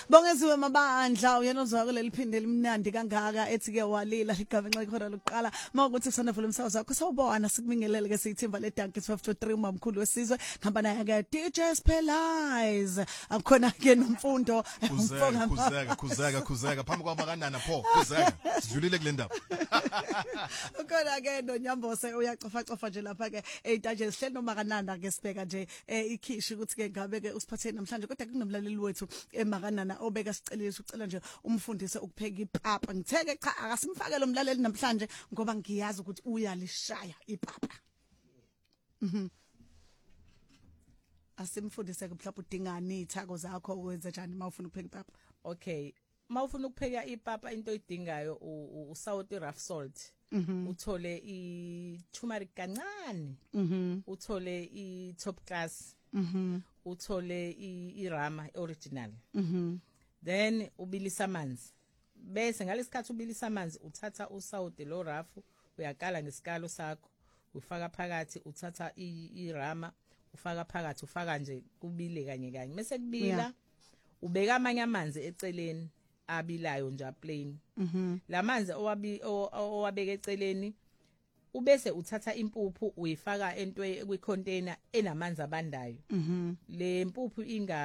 Bongeziwe Mabandla uyena ozwa kuleli phinde elimnandi kangaka ethi ke walila igaba nxa ikhona lokuqala mawukuthi kusana vula umsakazo wakho sawubona sikubingelele ke siyithimba le Dankie 1223 umamkhulu wesizwe ngihamba naye ke DJ Spelize akukhona ke nomfundo khuzeka phambi kwabakanana pho khuzeka sidlulile kule ndaba ukhona ke noNyambose uyacofa nje lapha ke eyintaje sihleli noma kanana ke sibheka nje ikhishi ukuthi ke ngabe ke usiphatheni namhlanje kodwa kunomlaleli wethu emakanana obeka sicelile ucela nje umfundise ukupheka ipapa ngitheke cha akasimfake lo mlaleli namhlanje ngoba ngiyazi ukuthi uyalishaya ipapa asimfundise ke mhlawumbe udingani ithako zakho ukwenza njani mawufuna ukupheka ipapa. Okay, mawufuna ukupheka ipapa into oyidingayo usawoti rough salt, uthole i turmeric kancane, uthole i top class, uthole i rama original, then ubilisa amanzi, bese ngalesikhathi ubilisa amanzi uthatha usawoti lo rough uyakala ngesikalo sakho ufaka phakathi, uthatha i rama ufaka phakathi, ufaka nje kubile kanye kanye mase kubila ubeka amanye amanzi eceleni abilayo nje plain. Lamanzi owabeka eceleni ubese uthatha impuphu uyifaka entwe kwicontainer enamanzi abandayo. Le impuphu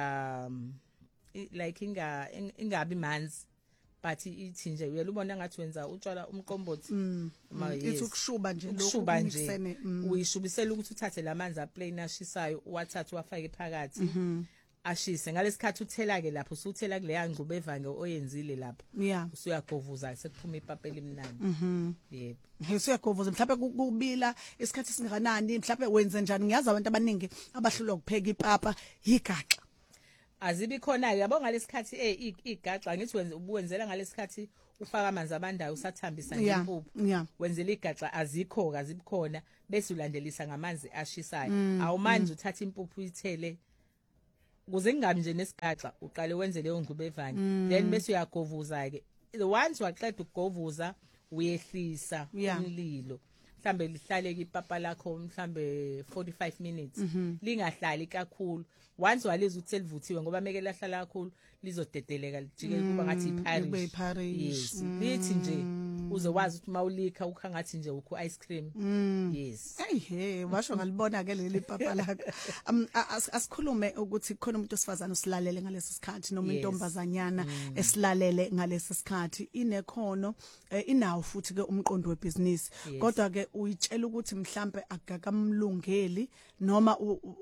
ingabi manzi but ithi nje uyalubona ngathi wenza utshwala umqombothi ithi ukushuba nje lokhu uyishubisela ukuthi uthathe lamanzi aplain ashisayo uwathathe uwafake phakathi ashise ngalesikhathi uthela ke lapho usuthela kule yangqubo evange oyenzile lapho usuyagovuza sekuphuma ipapa elimnandi. Yebo usuyagovuza mhlawumbe kubila isikhathi singakanani mhlawumbe wenze njani ngiyazi abantu abaningi abahlulwa ukupheka ipapa yigaxa azibi khona ke yabo ngalesikhathi igaxa ngithi ubuwenzela ngalesikhathi ufaka amanzi abandayo usathambisa ngempuphu wenzela igaxa azikho azibikhona bese ulandelisa ngamanzi ashisayo awumanje uthatha impuphu uyithele kuze kungabi nje nesigaxa uqale wenze leyo ngqubo evanye then bese uyagovuza ke once waqeda ukugovuza uyehlisa umlilo mhlambe lihlale ipapa lakho mhlambe 45 minutes lingahlali kakhulu once waliza ukuthi selivuthiwe ngoba meke lahlala kakhulu lizodedeleka lijike kuba ngathi iparish. Yes lithi nje uzowazi ukuthi mawulika ukha ngathi nje ukho ice cream. Yes hey washo ngalibona ke leli papa lakho asikhulume ukuthi khona umuntu osifazana usilalele ngalesi sikhathi noma intombazanyana esilalele ngalesi sikhathi inekhono inawo futhi ke umqondo webusiness kodwa ke uyitshela ukuthi mhlambe akakamlungeli noma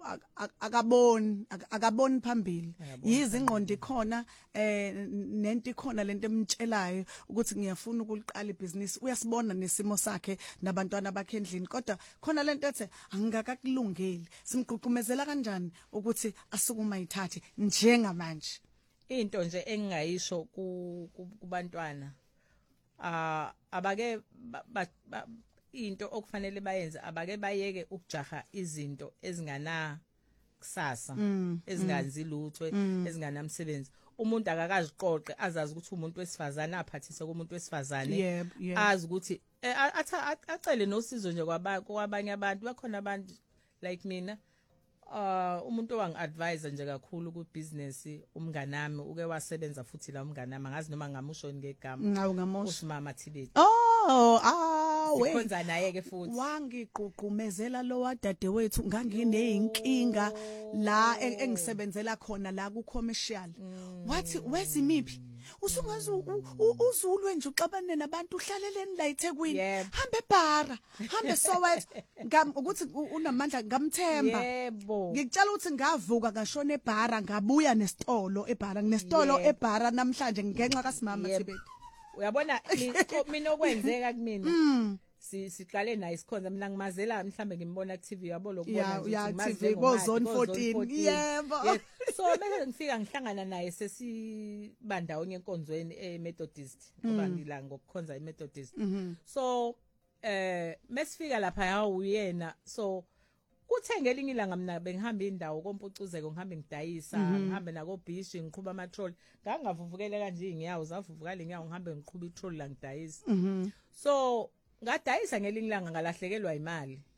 akaboni phambili yizi ingqondo ikhona nento ikhona lento emtshelayo ukuthi ngiyafuna ukuliqala ibusiness uyasibona nesimo sakhe nabantwana bakhe endlini kodwa khona lento ethi angakakulungeli simgqugqumezela kanjani ukuthi asukuma ithathe njengamanje. Into nje engingayisho kubantwana abake into okufanele bayenze abake bayeke ukujaha izinto ezingana kusasa ezinganzi lutho ezinganamsebenzi. Umuntu akakaziqoqe azazi ukuthi umuntu wesifazane aphathise kumuntu wesifazane azi ukuthi acele nosizo nje kwabanye abantu bakhona abantu like mina umuntu owangi-advise nje kakhulu ku-business umnganami uke wasebenza futhi la umnganami angazi noma ngamushoni ngegama uSimama Thibeti sikhonza naye ke futhi wangigqugqumezela lo wadadewethu ngangineyinkinga la engisebenzela khona la ku-commercial wathi wezimiphi usungazi uzulwe nje uxabane nabantu uhlaleleni la eThekwini hambe eBhara hambe Soweto ukuthi unamandla ngamthemba ngikutshela ukuthi ngavuka ngashona eBhara ngabuya nesitolo eBhara nginesitolo eBhara namhlanje ngenxa kaSimama Thibeti. Uyabona mina okwenzeka kumina siqale naye isikhonza mina ngimazela mhlambe ngimbona ku TV yabo lokubona ukuthi TV ko zone 14 yebo so bese ngifika ngihlangana naye sesibandawonye enkonzweni eMethodist ngoba ngila ngokukhonza eMethodist so mesifika lapha yawo uyena so kuthengela ingilanga mina bengihamba indawo kompucuzeko ngihambe ngidayisa ngihambe nako Bishi ngiqhuba ama troll ngangavuvukele kanje inyawo zavuvukala inyawo ngihambe ngiqhuba i troll la ngidayisa so ngadayisa ngelinye ilanga ngalahlekelwa imali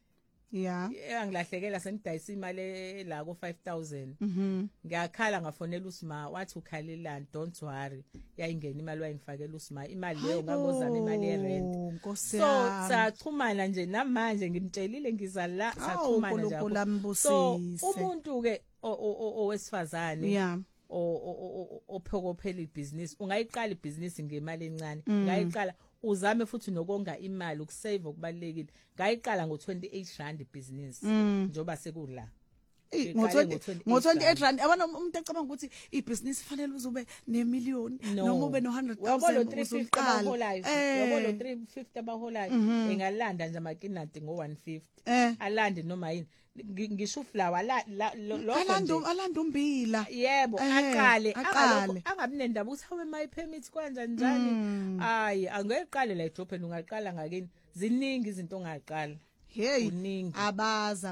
Yeah. Engilahlekela sengidayisa imali la ko 5000 ngiyakhala ngafonela usima wathi ukhalelani don't worry yayingena imali wayengifakela usima imali leyo ngangozama imali yerent Nkosi so yami. saxhumana nje namanje ngimtshelile ngiza la saxhumana nje uNkulunkulu so ambusise. umuntu ke owesifazane Yeah. ophokophela ibhizinisi ungayiqala ibhizinisi ngemali encane ngayiqala uzame futhi nokonga imali ukusave okubalekile ngayiqala ngo28 ibhizinisi njoba sekula ngo28 abana umuntu ecabanga ukuthi ibhizinisi fanele uzube ne-million noma ube no100,000 uzuqala yabo lo 350 abaholayo engalanda nje amakinati ngo150 alande noma yini ngisho flower alanda umbila yebo aqale angabi nendaba ukuthi hawe my permit kwanja njani hayi angeqale la edropeni ungaqala ngakini ziningi izinto ongaqala hey abazi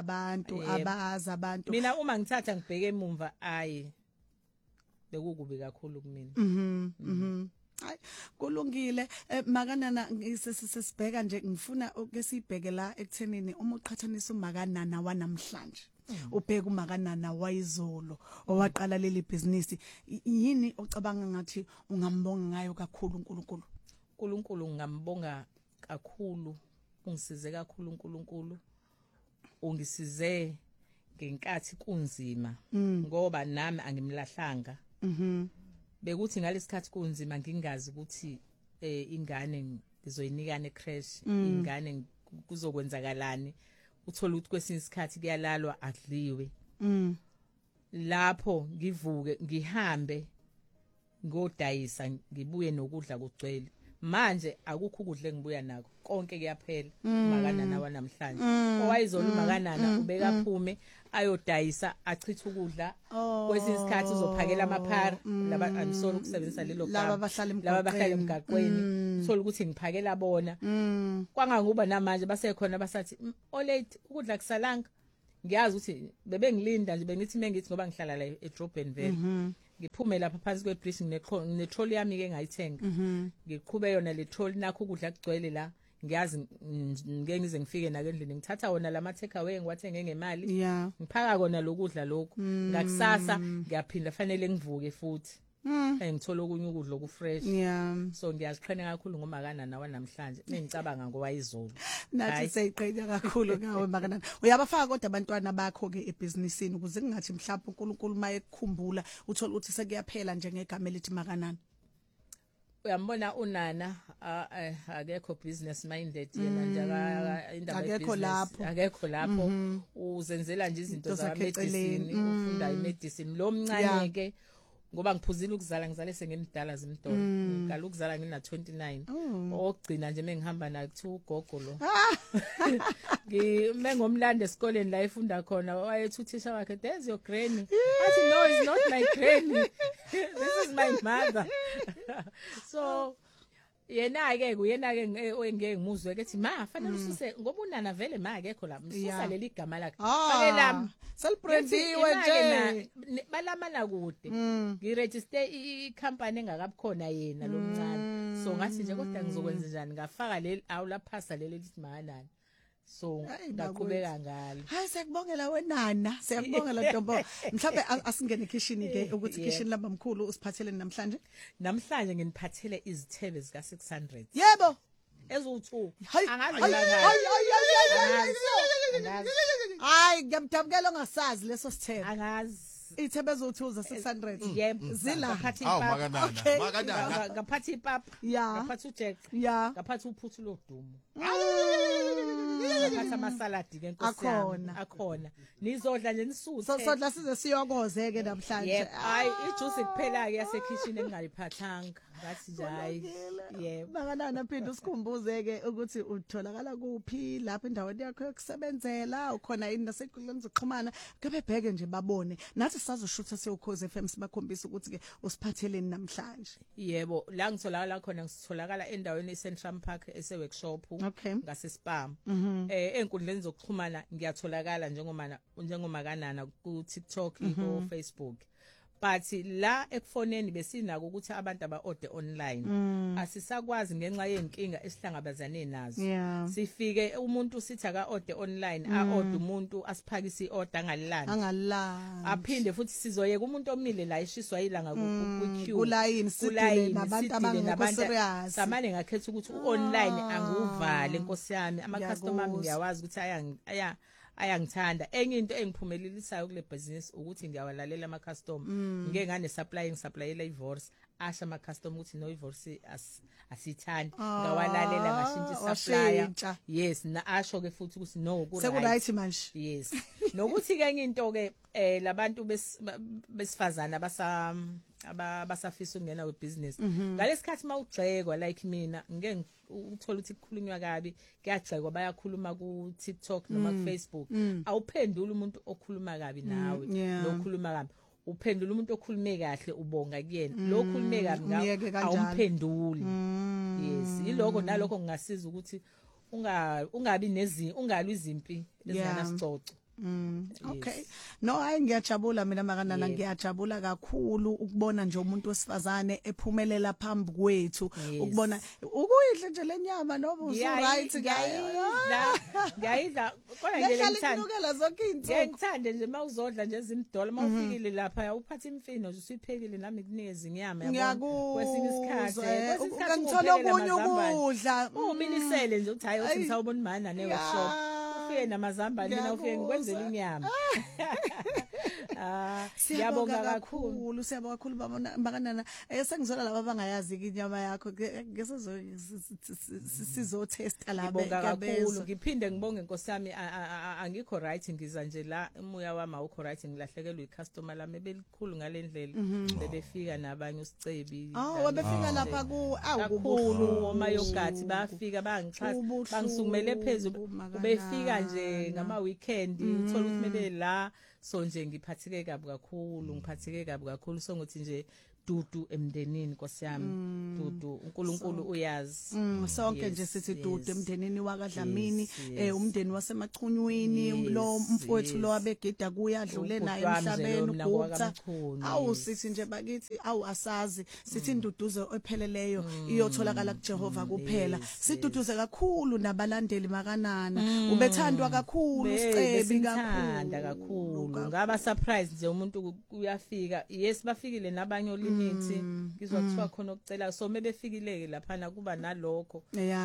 abantu mina uma ngithatha ngibheke emumva ayi bekukubi kakhulu kumina hayi kulungile makanana sesibheka nje ngifuna ke sibheke la ekuthenini uma uqhathanisa umakanana wanamhlanje ubheka umakanana wayizolo owaqala leli business yini ocabanga ngathi ungambonga ngayo kakhulu uNkulunkulu ngambonga kakhulu ungisize kakhulu uNkulunkulu ungisize ngenkathi kunzima ngoba nami angimlahlanga bekuthi ngalesikhathi kunzima ngingazi ukuthi ingane ngizoyinikana ecrash ingane kuzokwenzakalani uthola ukuthi kwesinye isikhathi kuyalalwa akudliwe lapho ngivuke ngihambe ngodayisa ngibuye nokudla kugcwele manje akukho ukudla engibuya nakho konke kuyaphela makanana wanamhlanje owayizolo makanana ubeka phume ayodayisa achitha ukudla kwesinye isikhathi uzophakela amaphara laba I'm sorry ukusebenzisa lelo laba bahlala emgaqweni uthola ukuthi ngiphakela bona kwanganguba namanje basekhona basathi olate ukudla kusalanga ngiyazi ukuthi bebengilinda nje bengithi mengithi ngoba ngihlala la eDrobben vele ngiphume lapha phansi kwebridge netrolley yami ke ngayithenga ngiqhube yona le trolley nakho ukudla kugcwele la ngiyazi ngeke ngize ngifike na endlini ngithatha wona lama take away ngiwathenge ngemali ngiphaka kona lokudla lokho ngakusasa ngiyaphinda fanele ngivuke futhi ngithola okunye ukudla okufresh so ngiyaziqhenya kakhulu ngomakanana wanamhlanje ngicabanga ngowayizolo nathi seyiqhenya kakhulu ngawe makanana uyabafaka kodwa abantwana bakho ke ebusinessini ukuze kungathi mhlawumbe uNkulunkulu mayekukhumbula uthola ukuthi sekuyaphela nje ngegama elithi makanana uyambona unana akekho business minded yena nje indaba akekho lapho uzenzela nje izinto za medicine ufunda imedicine lo mncane ke ngoba ngiphuzile ukuzala ngizale sengimdala zimdolo ngala ukuzala ngina 29 ogcina nje mengihamba na ku ugogo lo ngimengomlande esikoleni la efunda khona wayethi uthisha wakhe there's your granny athi no it's not my granny this is my mother so yena ke ngeke ngimuzwe kethi ma fanele ususe ngoba unana vele ma akekho la msusa leli gama lakhe fake lami celebrate-iwe nje balamana kude ngiregister icompany engakabukhona yena lo mncane so ngathi nje kodwa ngizokwenza njani ngafaka leli awulaphasa leli lithi makanani so ngaqhubeka ngalo hayi siyakubongela wenana siyakubongela Ntombo mhlawumbe asingene kitchen ke ukuthi kitchen lamba mkhulu usiphathele namhlanje nginiphathele izithebe zika 600 yebo ezu2 hayi ngiyamdabukela ongasazi leso sithebe angazi ithebe ezu2 za 600 yebo zila ngaphathi makanana ngaphathi ipapa ngaphathi ujack ngaphathi uphuthu lodumo ngaphathi amasaladi ke nkosiyami akhona nizodla nje nisuthe sodla size siyokoze ke namhlanje hayi ijuice kuphela ke yase kitchen engayiphathanga ngathi nje hayi yebo makanana phinde usikhumbuze ke ukuthi utholakala kuphi lapha endaweni yakho yokusebenzela ukhona yini nasenkundleni zokuxhumana kube bheke nje babone nathi sisazoshutha seukhoze FM sibakhombisa ukuthi ke usiphatheleni namhlanje yebo la ngitholakala khona ngisitholakala endaweni eCentral Park eseworkshop ngase Spam enkundleni zokuxhumana ngiyatholakala njengomakanana ku TikTok ku Facebook but la ekufoneni besinako ukuthi abantu aba-order online asisakwazi ngenxa yenkinga esihlangabezane nazo sifike umuntu sithi aka-order online a-order umuntu asiphakise i-order angalilanga aphinde futhi sizoyeka umuntu omile la eshiswa ilanga ku-queue kulayini sidile nabantu abangekho serious samane ngakhetha ukuthi u-online anguvale nkosi yami ama-customer ami ngiyawazi ukuthi ayangithanda enye into engiphumelelisayo kule business ukuthi ngiyawalalela ama-customer ngeke ngane supplyela ivorce asha ama-customer ukuthi no ivorce asithandi ngawalalela ngashintsha supplier yes na asho ke futhi ukuthi no right manje yes nokuthi ke enye into ke labantu besifazana abasafisa ukungena kwebusiness ngalesikhathi mawugxekwa like mina ngeke uthola ukuthi kukhulunywa kabi kuyagxekwa bayakhuluma ku TikTok noma ku Facebook awuphendula umuntu okhuluma kabi nawe nokhuluma kabi uphendula umuntu okhulume kahle ubonga kuyena lo khulume kabi ngawe awumphenduli yes iloko naloko ngasiza ukuthi ungalwi izimpi ezinganasicoco okay no hayi ngiyajabula mina makanana ngiyajabula kakhulu ukubona nje umuntu wesifazane ephumelela phambi kwethu ukubona ukuyidla nje lenyama noma uzu right ngiyayidla kodwa ngiyangithanda nje mawuzodla nje zimdola mawufikile lapha uphatha imfino nje usiphekile nami kunikeza inyama yabo kwesinye isikhathi ngithola okunye ukudla uminisele nje uthi hayi uthi ngisawubona imana ne-workshop ufike namazambane mina ufike ngikwenzela inyama siyabonga kakhulu bakanana sengizola laba abangayazi inyama yakho sizotesta la kakhulu ngiphinde ngibonge Nkosi yami angikho right ngiza nje la umoya wami awukho right ngilahlekelwe icustomer lami belikhulu ngalendlela bebefika nabanye usicebi wabefika lapha kakhulu oma yogurt bafika bangixhasa bangisukumele phezulu befika nje ngama weekend uthola ukuthi mebe la so nje ngiphatheke kabi kakhulu so ngothi nje dudu emndenini Nkosi yami dudu uNkulunkulu uyazi sonke nje sithi dudu emndenini wakaDlamini umndeni wasemachunywini lo mfowethu lo abegida kuyadlule naye emhlabeni uGupta sithi nje bakithi asazi sithi induduzo epheleleyo iyotholakala kuJehova kuphela siduduze kakhulu nabalandeli makanana ubethandwa kakhulu sicebi kakhulu ngaba surprise nje umuntu uyafika yes bafikile nabanye olimi ngizwa kuthiwa khona ukucela so mebefikileke lapha kuba nalokho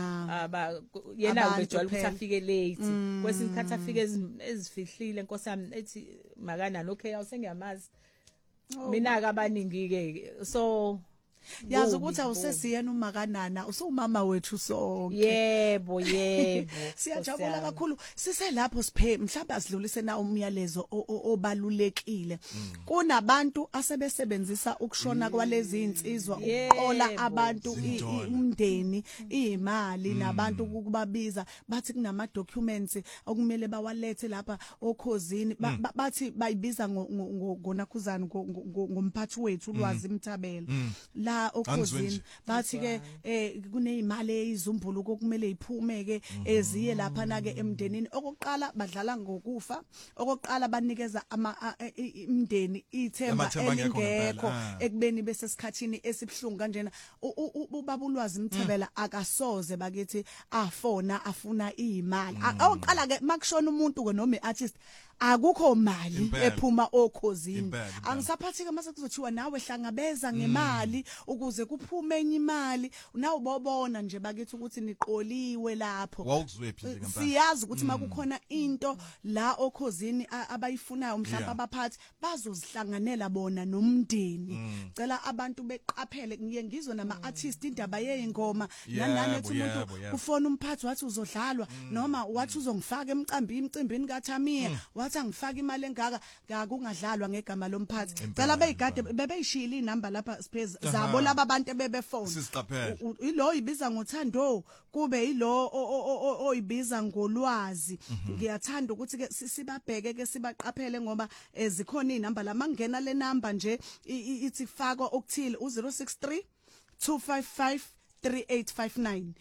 yena ubejwayele ukuthi afike late kwesinye isikhathi afike ezifihlile Nkosi yami ethi makanani okay awusengiyamazi mina ke abaningi ke so yazi ukuthi awusesiyena umakanana usumama wethu sonke yebo siyajabula kakhulu siselapho siphe mhlawumbe asidlulise na umyalezo obalulekile kunabantu asebesebenzisa ukushona kwalezi insizwa ukuqola abantu umndeni imali nabantu ukubabiza bathi kunama documents okumele bawalethe lapha okhozini bathi bayibiza ngonakhuzana ngomphathi wethu ulwazi Mthabela okhozini bathi ke kunezimali ezizumbuluko kumele iphume ke eziye lapha na ke emndenini okokuqala badlala ngokufa okokuqala banikeza imndeni ithemba elingekho ekubeni bese sikhathini esibhlungu kanjena ubaba ulwazi Mthabela akasoze bakithi afuna imali oqala ke makushona umuntu ke noma iartist akukho mali ephuma okhozini angisaphathika mase kuzothiwa nawe hlangabeza ngemali ukuze kuphume enye imali nawe bobona nje bakithi ukuthi niqoliwe lapho siyazi ukuthi makukhona into la okhozini abayifunayo mhlawumbe abaphathi bazozihlanganela bona nomndeni cela abantu beqaphele ngiyengizwe nama artist indaba yezingoma nanani ethi umuntu ufona umphathi wathi uzodlalwa noma wathi uzongifaka emcimbini kaThamia wathi angifaka imali engaka kungadlalwa ngegama lomphathi cela beyigade bebeyishila inamba lapha space zabo laba abantu bebefone ilo ibiza ngothando kube yilo oyibiza ngolwazi ngiyathanda ukuthi ke sibabheke ke sibaqaphele ngoba zikhona inamba la mangena le number nje ithi faka okuthile u063 255 3859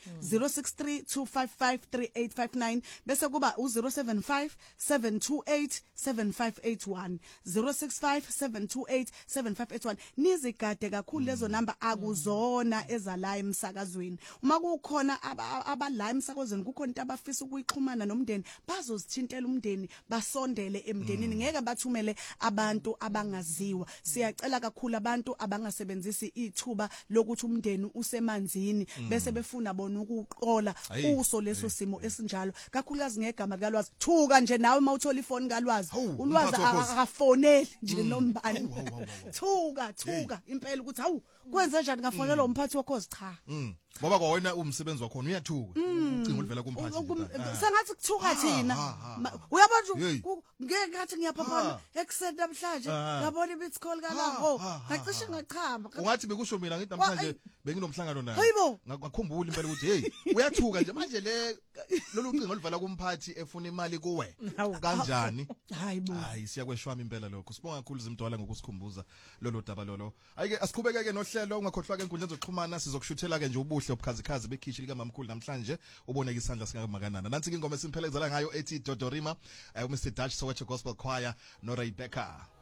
063 bese kuba u075 728 7581 065 728 7581 nizigade kakhulu lezo number akuzona ezala emsakazweni uma kukhona abala emsakazweni kukhona into abafisa ukuyixhumana nomndeni bazozithintela umndeni basondele emndenini ngeke bathumele abantu abangaziwa siyacela kakhulu abantu abangasebenzisi ithuba lokuthi umndeni usemanzini bese befuna bona ukuqola uso leso simo esinjalo kakhulukazi ngegama kaLwazi thuka nje nawe mawuthola ifoni kaLwazi uLwazi akafoneli nje nombani thuka impela ukuthi hawu kwenze njani ngafonela umphathi wakhozi cha ngoba kwawena umsebenzi wakho uyathuka ucinga ulivela kumphathi sengathi kuthuka thina uyabona ngeke ngathi ngiyaphaphana ekseni namhlanje ngabona ibithi call kalapho ngacishe ngachamba ungathi bekusho mina ngithi namhlanje benginomhlangano naye ngakukhumbula impela ukuthi hey uyathuka nje manje lolu ucingo olivela kumphathi efuna imali kuwe kanjani hayi siyakweshwama impela lokho sibonga kakhulu Zimdwala ngokusikhumbuza lolo daba lolo ayike asiqhubekeke nohlelo ungakhohlwa ke enkundleni zokuxhumana sizokushuthela ke nje ubuhle obukhazikhazi bekhishi lika mamkhulu namhlanje uboneke isandla singamakanana nansi ke ingoma esimphelezela ngayo ethi Dodorima Mr Dutch Soweto Gospel Choir no Rebecca